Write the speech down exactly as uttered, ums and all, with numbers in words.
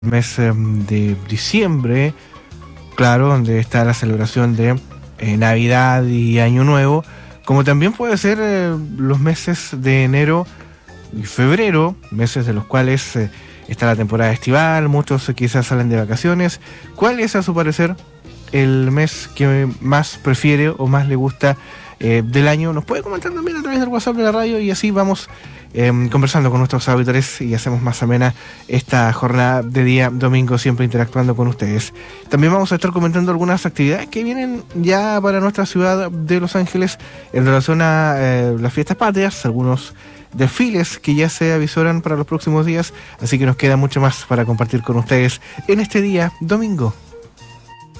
mes eh, de diciembre, claro, donde está la celebración de eh, Navidad y Año Nuevo, como también puede ser eh, los meses de enero y febrero, meses de los cuales eh, está la temporada estival, muchos eh, quizás salen de vacaciones. ¿Cuál es, a su parecer, el mes que más prefiere o más le gusta eh, del año? Nos puede comentar también a través del WhatsApp de la radio y así vamos eh, conversando con nuestros auditores y hacemos más amena esta jornada de día domingo, siempre interactuando con ustedes. También vamos a estar comentando algunas actividades que vienen ya para nuestra ciudad de Los Ángeles en relación a eh, las fiestas patrias, algunos desfiles que ya se avisoran para los próximos días, así que nos queda mucho más para compartir con ustedes en este día domingo.